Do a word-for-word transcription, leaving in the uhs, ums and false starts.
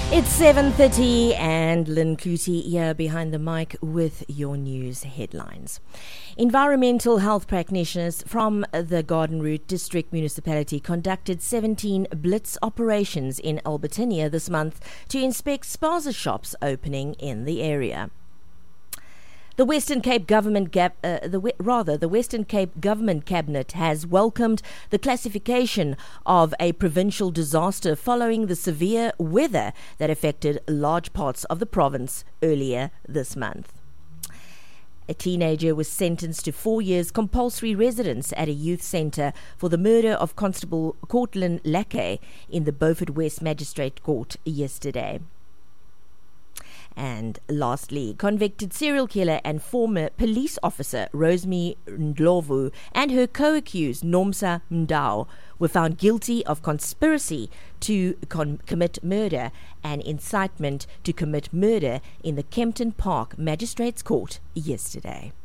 It's seven thirty and Lynn Clutie here behind the mic with your news headlines. Environmental health practitioners from the Garden Route District Municipality conducted seventeen blitz operations in Albertinia this month to inspect spaza shops opening in the area. The Western Cape Government Gab, uh, the rather the Western Cape Government Cabinet has welcomed the classification of a provincial disaster following the severe weather that affected large parts of the province earlier this month. A teenager was sentenced to four years compulsory residence at a youth centre for the murder of Constable Cortland Lackey in the Beaufort West Magistrate Court yesterday. And lastly, convicted serial killer and former police officer Rosemary Ndlovu and her co-accused Nomsa Mdao were found guilty of conspiracy to con- commit murder and incitement to commit murder in the Kempton Park Magistrates Court yesterday.